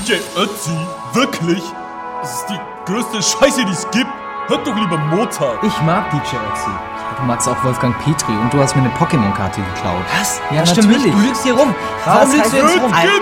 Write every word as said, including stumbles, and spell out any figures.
J Ötzi? Wirklich? Das ist die größte Scheiße, die es gibt. Hört doch lieber Mozart. Ich mag D J Ötzi. Du magst auch Wolfgang Petri und du hast mir eine Pokémon-Karte geklaut. Was? Ja, das stimmt natürlich. nicht. Du lügst hier rum. Warum Was lügst heißt du jetzt das? rum? Geht